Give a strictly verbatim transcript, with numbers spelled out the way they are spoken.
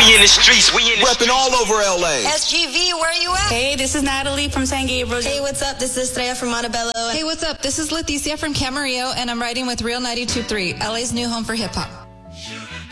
in the streets, we in the Repping all over L A. S G V, where you at? Hey, this is Natalie from San Gabriel. Hey, what's up? This is Estrella from Montebello. Hey, what's up? This is Leticia from Camarillo, and I'm riding with Real ninety-two point three, L A's new home for hip-hop.